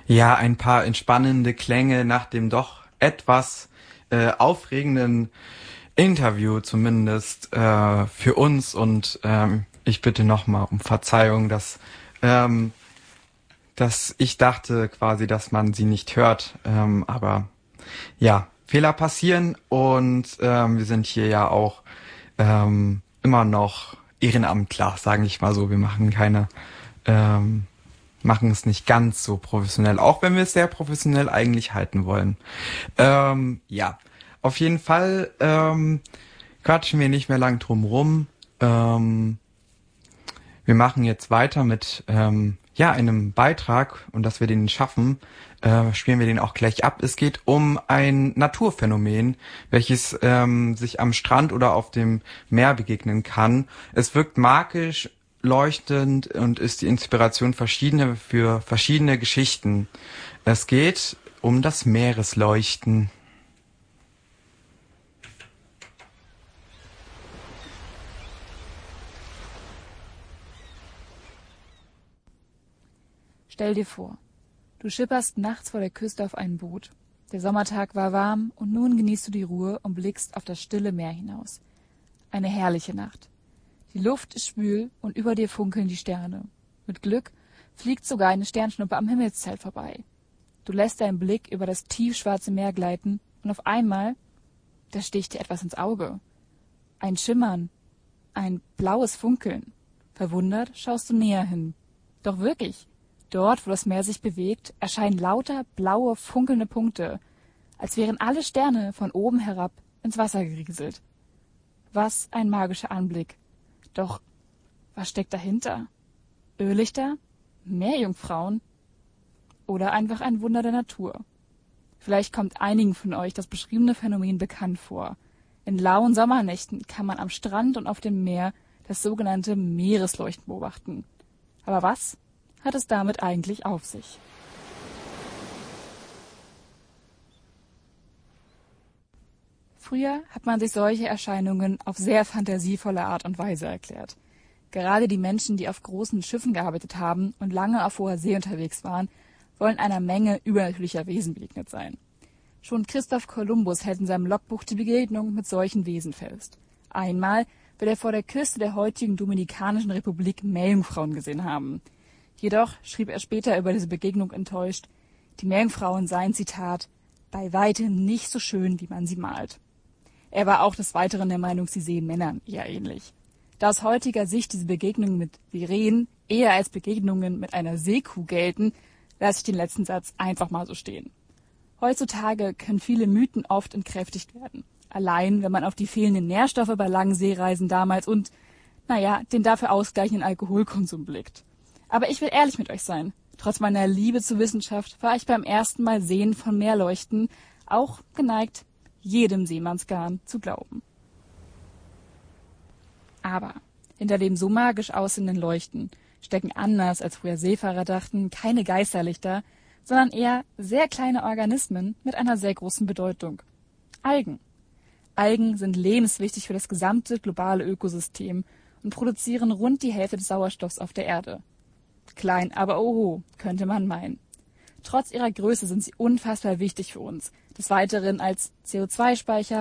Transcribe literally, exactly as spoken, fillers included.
Ja, ein paar entspannende Klänge nach dem doch etwas äh, aufregenden Interview zumindest äh, für uns und ähm, ich bitte nochmal um Verzeihung, dass, ähm, dass ich dachte quasi, dass man sie nicht hört, ähm, aber ja, Fehler passieren und ähm, wir sind hier ja auch ähm, immer noch Ehrenamtler, sage ich mal so. Wir machen keine ähm, machen es nicht ganz so professionell, auch wenn wir es sehr professionell eigentlich halten wollen. Ähm, ja, auf jeden Fall ähm, quatschen wir nicht mehr lang drum rum. Ähm, wir machen jetzt weiter mit ähm, ja einem Beitrag und dass wir den schaffen, äh, spielen wir den auch gleich ab. Es geht um ein Naturphänomen, welches ähm, sich am Strand oder auf dem Meer begegnen kann. Es wirkt magisch, leuchtend und ist die Inspiration verschiedene für verschiedene Geschichten. Es geht um das Meeresleuchten. Stell dir vor, du schipperst nachts vor der Küste auf ein Boot. Der Sommertag war warm und nun genießt du die Ruhe und blickst auf das stille Meer hinaus. Eine herrliche Nacht. Die Luft ist schwül und über dir funkeln die Sterne. Mit Glück fliegt sogar eine Sternschnuppe am Himmelszelt vorbei. Du lässt deinen Blick über das tiefschwarze Meer gleiten und auf einmal, da sticht dir etwas ins Auge. Ein Schimmern, ein blaues Funkeln. Verwundert schaust du näher hin. Doch wirklich, dort, wo das Meer sich bewegt, erscheinen lauter blaue, funkelnde Punkte, als wären alle Sterne von oben herab ins Wasser gerieselt. Was ein magischer Anblick. Doch was steckt dahinter? Irrlichter? Meerjungfrauen? Oder einfach ein Wunder der Natur? Vielleicht kommt einigen von euch das beschriebene Phänomen bekannt vor. In lauen Sommernächten kann man am Strand und auf dem Meer das sogenannte Meeresleuchten beobachten. Aber was hat es damit eigentlich auf sich? Früher hat man sich solche Erscheinungen auf sehr fantasievolle Art und Weise erklärt. Gerade die Menschen, die auf großen Schiffen gearbeitet haben und lange auf hoher See unterwegs waren, wollen einer Menge übernatürlicher Wesen begegnet sein. Schon Christoph Kolumbus hält in seinem Logbuch die Begegnung mit solchen Wesen fest. Einmal will er vor der Küste der heutigen Dominikanischen Republik Meerjungfrauen gesehen haben. Jedoch schrieb er später über diese Begegnung enttäuscht, die Meerjungfrauen seien, Zitat, bei weitem nicht so schön, wie man sie malt. Er war auch des Weiteren der Meinung, sie sehen Männern eher ähnlich. Da aus heutiger Sicht diese Begegnungen mit Sirenen eher als Begegnungen mit einer Seekuh gelten, lasse ich den letzten Satz einfach mal so stehen. Heutzutage können viele Mythen oft entkräftigt werden. Allein, wenn man auf die fehlenden Nährstoffe bei langen Seereisen damals und, naja, den dafür ausgleichenden Alkoholkonsum blickt. Aber ich will ehrlich mit euch sein. Trotz meiner Liebe zur Wissenschaft war ich beim ersten Mal Sehen von Meerleuchten auch geneigt, jedem Seemannsgarn zu glauben. Aber hinter dem so magisch aussehenden Leuchten stecken anders, als früher Seefahrer dachten, keine Geisterlichter, sondern eher sehr kleine Organismen mit einer sehr großen Bedeutung. Algen. Algen sind lebenswichtig für das gesamte globale Ökosystem und produzieren rund die Hälfte des Sauerstoffs auf der Erde. Klein, aber oho, könnte man meinen. Trotz ihrer Größe sind sie unfassbar wichtig für uns. Des Weiteren als C O zwei Speicher